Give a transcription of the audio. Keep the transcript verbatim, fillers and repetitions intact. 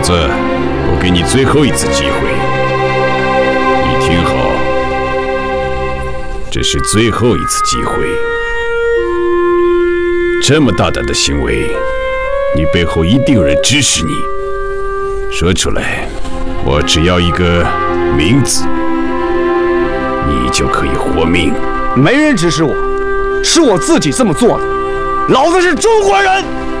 子，我给你最后一次机会，你听好，这是最后一次机会。这么大胆的行为，你背后一定有人支持你。说出来，我只要一个名字，你就可以活命。 没人指使我，是我自己这么做的。老子是中国人。